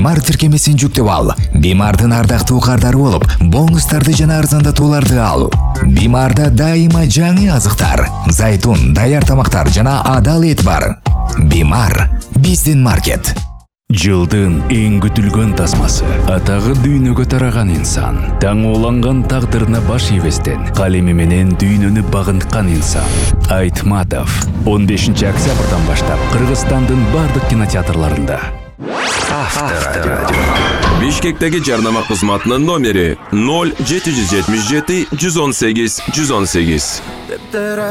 Бимар тиркемесин жүктөп ал. Бимардын ардактуу кардары болуп, бонустарды жана арзандатууларды ал. Бимарда дайыма жаңы азыктар, зайтун, даяр тамактар жана адал эт бар. Бимар биздин маркет. Жылдын эң күтүлгөн тасмасы, атагы дүйнөгө тараган инсан, таң уланган тагдырына баш ийбестен, калеми менен дүйнөнү багынткан инсан. Айтматов 15 октябрдан баштап Кыргызстандын бардык кинотеатрларында. Авторадио. Бишкектеги жарнама кызматынын номери 0777 118 118.